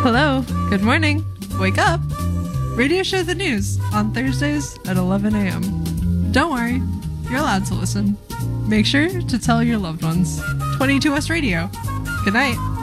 Hello, good morning, wake up. Radio Show the News on Thursdays at 11 a.m. Don't worry, you're allowed to listen. Make sure to tell your loved ones. 22 West Radio. Good night.